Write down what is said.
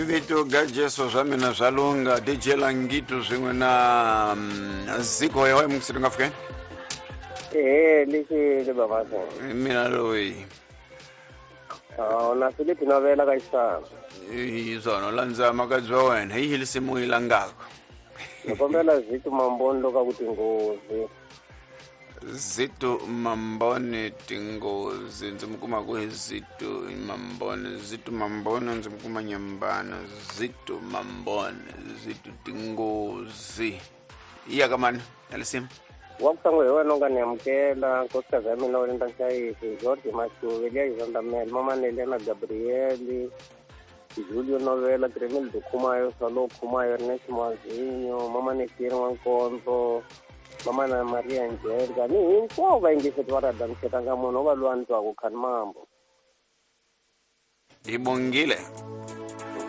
Vito Gajeso Zamina Zalunga DJ Langitu zwingwe na ziko yawe mkusiri ngafike? Lisi baba sa. Mina loyi. Na Philip novela kaisa. Izona lanza makazwa wena ihilisi muhila ngako. Ngombela zitu mambondo kakuthi ngozi. Zitu mambone tingozi nzimkuma kuhizitu mambone zitu mambone nzimkuma nyambana zitu mambone zitu tingozi iya kamani alisim Wakusango yewe nonga niyamkela koska zami na wali ntanshaisi George Mashuvelia Izanda Mel Mama Nelena Gabrieli Julio Novela Kremil Dukumayo Salo Kumayo Ernest Mwazinyo Mama Nekiri Wankonto Mama na Maria Angelica ni kwa baingise twara damsetanga mono balwantu akukan mambo ibongile